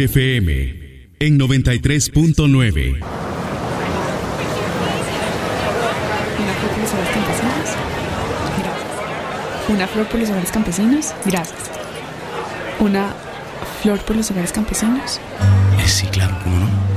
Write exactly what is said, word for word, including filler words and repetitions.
F M en noventa y tres punto nueve. Una flor por los hogares campesinos. Gracias. Una flor por los hogares campesinos. Gracias. Una flor por los hogares campesinos. Eh, sí, claro, ¿cómo no?